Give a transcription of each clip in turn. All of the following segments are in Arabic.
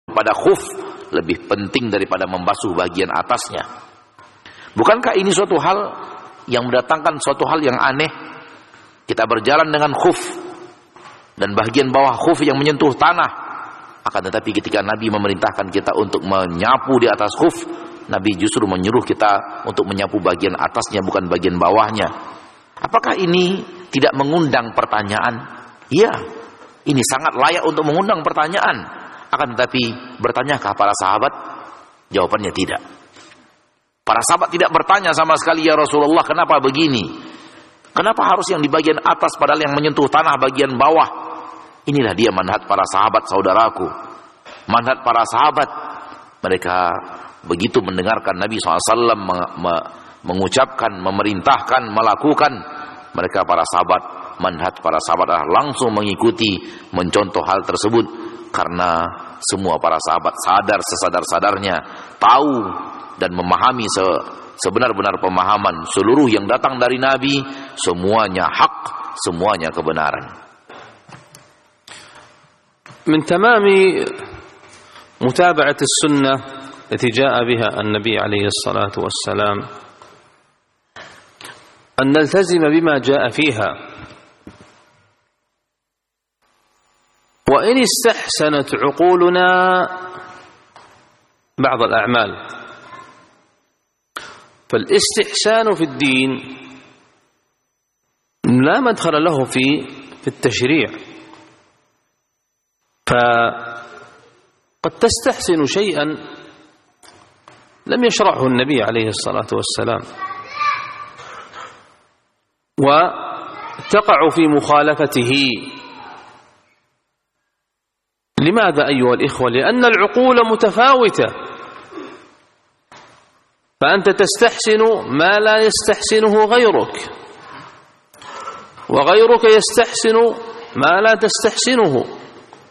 pada khuf lebih penting daripada membasuh bagian atasnya. Bukankah ini suatu hal yang mendatangkan suatu hal yang aneh? Kita berjalan dengan khuf dan bagian bawah khuf yang menyentuh tanah. Akan tetapi ketika Nabi memerintahkan kita untuk menyapu di atas khuf, Nabi justru menyuruh kita untuk menyapu bagian atasnya, bukan bagian bawahnya. Apakah ini tidak mengundang pertanyaan? Iya, ini sangat layak untuk mengundang pertanyaan. Akan tetapi, bertanyakah para sahabat? Jawabannya tidak. Para sahabat tidak bertanya sama sekali, ya Rasulullah, kenapa begini? Kenapa harus yang di bagian atas padahal yang menyentuh tanah bagian bawah? Inilah dia manhaj para sahabat, saudaraku. Manhaj para sahabat. Mereka begitu mendengarkan Nabi SAW mengucapkan, memerintahkan, melakukan, mereka para sahabat, manhaj para sahabat adalah langsung mengikuti, mencontoh hal tersebut. Karena semua para sahabat sadar sesadar-sadarnya, tahu dan memahami sebenar-benar pemahaman seluruh yang datang dari Nabi, semuanya hak, semuanya kebenaran. من تمام متابعة السنة التي جاء بها النبي عليه الصلاة والسلام أن نلتزم بما جاء فيها، وإن استحسنت عقولنا بعض الأعمال. فالاستحسان في الدين لا مدخل له في التشريع، فقد تستحسن شيئا لم يشرعه النبي عليه الصلاة والسلام وتقع في مخالفته. لماذا أيها الإخوة؟ لأن العقول متفاوتة، فأنت تستحسن ما لا يستحسنه غيرك، وغيرك يستحسن ما لا تستحسنه.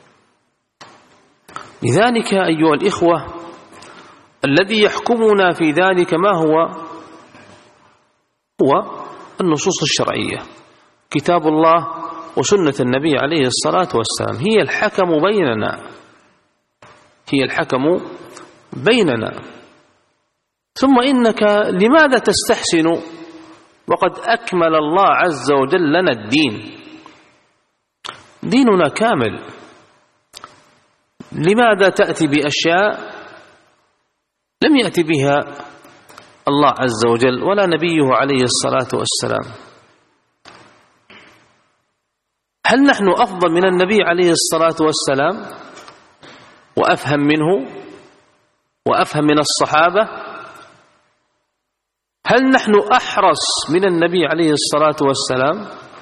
لذلك أيها الإخوة الذي يحكمنا في ذلك ما هو النصوص الشرعية، كتاب الله وسنة النبي عليه الصلاة والسلام، هي الحكم بيننا، هي الحكم بيننا. ثم إنك لماذا تستحسن وقد أكمل الله عز وجل لنا الدين؟ ديننا كامل، لماذا تأتي بأشياء لم يأتي بها الله عز وجل ولا نبيه عليه الصلاة والسلام؟ هل نحن أفضل من النبي عليه الصلاة والسلام وأفهم منه وأفهم من الصحابة؟ هل نحن أحرص من النبي عليه الصلاة والسلام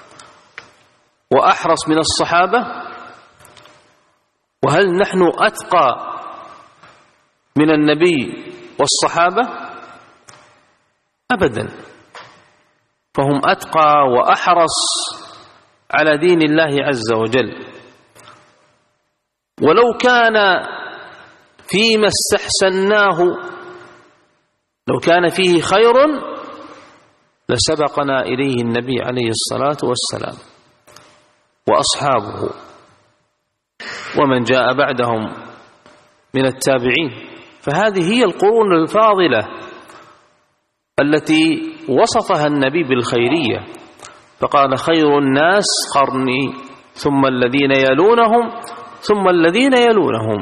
وأحرص من الصحابة؟ وهل نحن أتقى من النبي والصحابة؟ أبدا، فهم أتقى وأحرص على دين الله عز وجل. ولو كان فيما استحسناه، لو كان فيه خير لسبقنا إليه النبي عليه الصلاة والسلام وأصحابه ومن جاء بعدهم من التابعين. فهذه هي القرون الفاضلة التي وصفها النبي بالخيرية، فقال خير الناس قرني ثم الذين يلونهم ثم الذين يلونهم.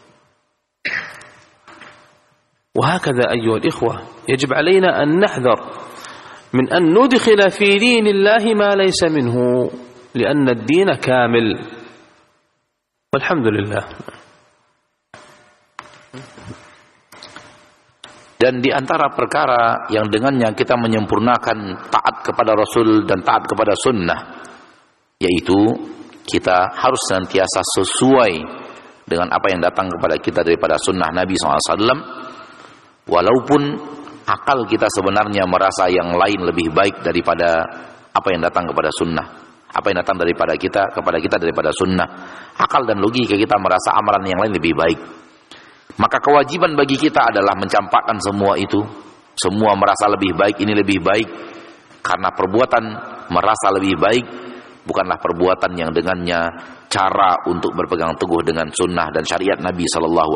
وهكذا أيها الإخوة يجب علينا أن نحذر من أن ندخل في دين الله ما ليس منه، لأن الدين كامل والحمد لله. Dan di antara perkara yang dengannya kita menyempurnakan taat kepada Rasul dan taat kepada sunnah, yaitu kita harus senantiasa sesuai dengan apa yang datang kepada kita daripada sunnah Nabi SAW, walaupun akal kita sebenarnya merasa yang lain lebih baik daripada apa yang datang kepada sunnah, apa yang datang daripada kita kepada kita daripada sunnah. Akal dan logika kita merasa amalan yang lain lebih baik. Maka kewajiban bagi kita adalah mencampakkan semua itu. Semua merasa lebih baik, ini lebih baik. Karena perbuatan merasa lebih baik bukanlah perbuatan yang dengannya cara untuk berpegang teguh dengan sunnah dan syariat Nabi SAW.